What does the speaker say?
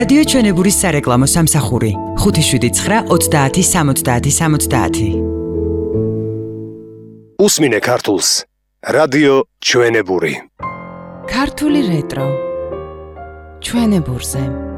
რადიო ჩვენებურის სარეკლამო სამსახური 579-30-70-70. უსმინე ქართულს. რადიო ჩვენებური. ქართული რეტრო ჩვენებურზე.